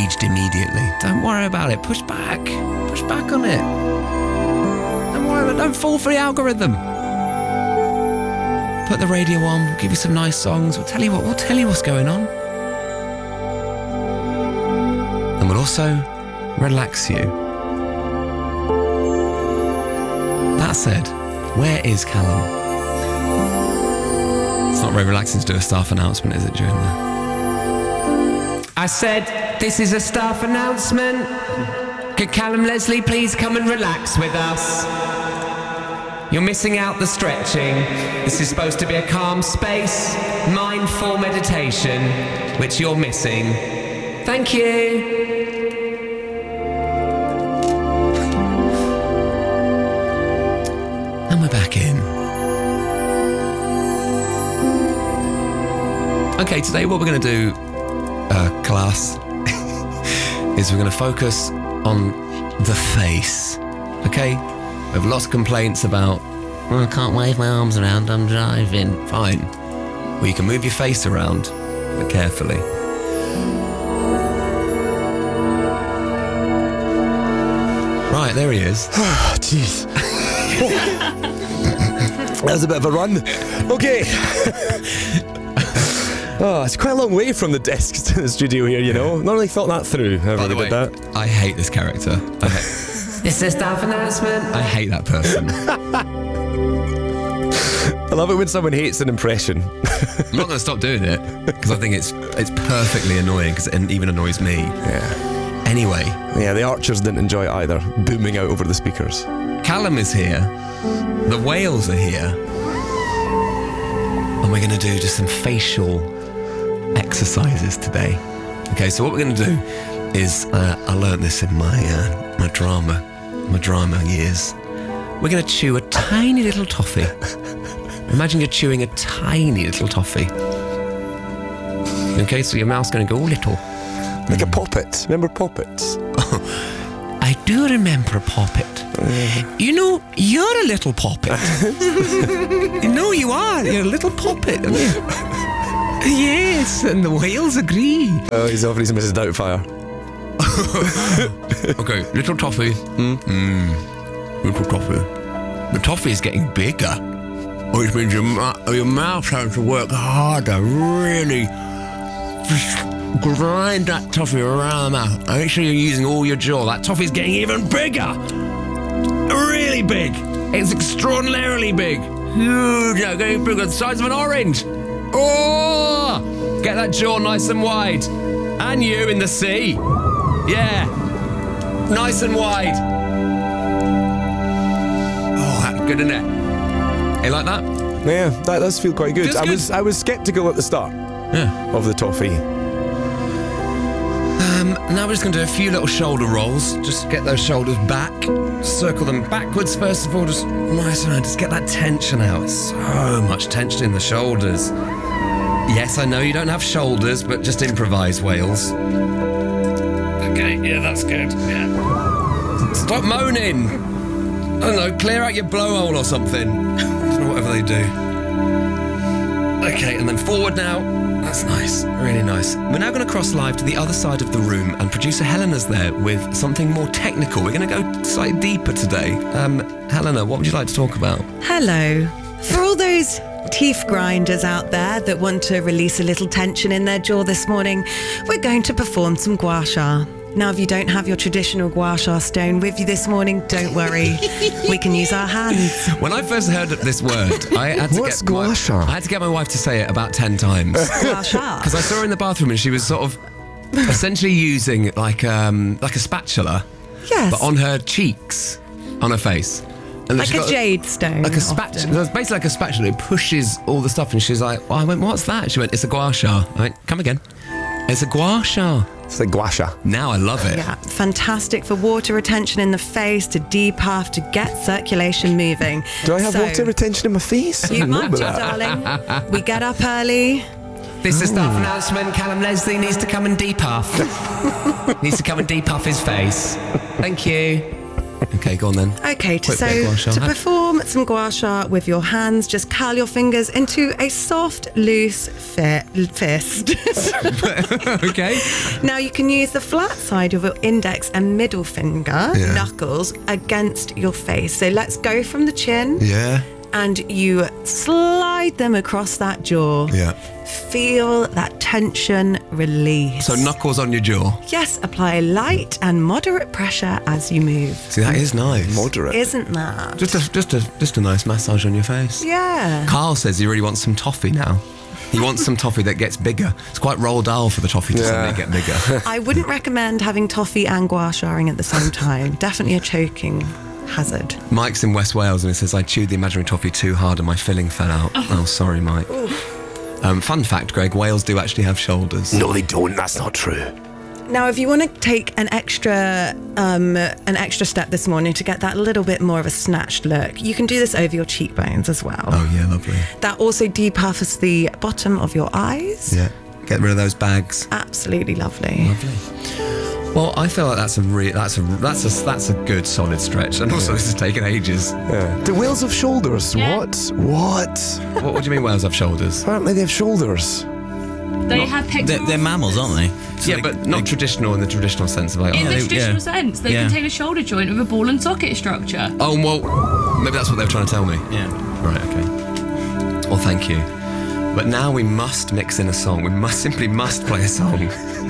engaged immediately. Don't worry about it. Push back. Push back on it. Don't worry about it. Don't fall for the algorithm. Put the radio on. We'll give you some nice songs. We'll tell you what's going on. And we'll also relax you. That said, where is Callum? It's not very relaxing to do a staff announcement, is it, during the... I said, this is a staff announcement. Could Callum Leslie please come and relax with us? You're missing out the stretching. This is supposed to be a calm space, mindful meditation, which you're missing. Thank you. And we're back in. Okay, today what we're going to do, class, is we're going to focus on the face. Okay? We have lots of complaints about, oh, I can't wave my arms around, I'm driving. Fine. Well, you can move your face around, but carefully. Right, there he is. Jeez. That was a bit of a run. Okay. Oh, it's quite a long way from the desks to the studio here, you know. Not really thought that through. I really did that. I hate this character. It's a staff announcement. I hate that person. I love it when someone hates an impression. I'm not going to stop doing it because I think it's perfectly annoying because it even annoys me. Yeah. Anyway. Yeah, the Archers didn't enjoy it either, booming out over the speakers. Callum is here. The whales are here. And we're going to do just some facial exercises today. Okay, so what we're going to do is, I learnt this in my drama years. We're going to chew a tiny little toffee. Imagine you're chewing a tiny little toffee. Okay, so your mouth's going to go little. Like a poppet. Remember poppets? I do remember a poppet. You know, you're a little poppet. You know you are. You're a little poppet. Yes, and the whales agree. Oh, he's off his Mrs. Doubtfire. Okay, little toffee. Little toffee. The toffee is getting bigger, which means your mouth has to work harder. Really just grind that toffee around the mouth. Make sure you're using all your jaw. That toffee's getting even bigger. Really big. It's extraordinarily big. Huge. Getting bigger, the size of an orange. Oh! Get that jaw nice and wide. And you in the sea. Yeah. Nice and wide. Oh, that's good, isn't it? You like that? Yeah, that does feel quite good. Feels good. I was sceptical at the start of the toffee. Now we're just going to do a few little shoulder rolls. Just get those shoulders back. Circle them backwards first of all. Just nice and just get that tension out. It's so much tension in the shoulders. Yes, I know you don't have shoulders, but just improvise, whales. Okay, yeah, that's good. Yeah. Stop moaning. I don't know, clear out your blowhole or something. I don't know, whatever they do. Okay, and then forward now. That's nice, really nice. We're now going to cross live to the other side of the room, and producer Helena's there with something more technical. We're going to go slightly deeper today. Helena, what would you like to talk about? Hello. For all those teeth grinders out there that want to release a little tension in their jaw this morning, we're going to perform some gua sha. Now, if you don't have your traditional gua sha stone with you this morning, don't worry. We can use our hands. When I first heard this word, I had to What's gua sha? I had to get my wife to say it about 10 times. Gua sha. Because I saw her in the bathroom and she was sort of essentially using like a spatula, Yes. but on her cheeks, on her face. And Like she a got jade stone. Like a spatula. It's basically like a spatula. It pushes all the stuff. And she's like, I went, what's that? She went, it's a gua sha. I went, come again. It's a gua sha. It's like gua sha. Now I love it. Yeah, fantastic for water retention in the face, to depuff, to get circulation moving. Do I have water retention in my face? You might, Remember that. darling. We get up early. This is staff announcement. Callum Leslie needs to come and depuff. Needs to come and depuff his face. Thank you. Okay, go on then. Okay, Quick bit of gua sha. to perform some gua sha with your hands, just curl your fingers into a soft, loose fist. Okay. Now you can use the flat side of your index and middle finger, Yeah. knuckles, against your face. So let's go from the chin. Yeah. And you slide them across that jaw. Yeah. Feel that tension release. So knuckles on your jaw. Yes, apply light and moderate pressure as you move. See, that is nice. Moderate. Isn't that? Just a nice massage on your face. Yeah. Carl says he really wants some toffee now. He wants some toffee that gets bigger. It's quite Roald Dahl for the toffee to suddenly get bigger. I wouldn't recommend having toffee and gua shaing at the same time. Definitely a choking hazard. Mike's in West Wales and he says, I chewed the imaginary toffee too hard and my filling fell out. Oh, sorry, Mike. Fun fact, Greg, whales do actually have shoulders. No, they don't. That's not true. Now, if you want to take an extra step this morning to get that little bit more of a snatched look, you can do this over your cheekbones as well. Oh, yeah, lovely. That also depuffs the bottom of your eyes. Yeah, get rid of those bags. Absolutely lovely. Lovely. Well, I feel like that's a good solid stretch, and also this has taken ages. Yeah. Do whales have shoulders? Yeah. What? What do you mean whales have shoulders? Apparently they have shoulders. They have pectoral. They're mammals, aren't they? So Yeah, but not traditional in the traditional sense of like. In oh, the they- traditional yeah. sense, they Yeah. contain a shoulder joint with a ball and socket structure. Oh, well, maybe that's what they were trying to tell me. Yeah. Right, okay. Well, thank you. But now we must mix in a song. We simply must play a song.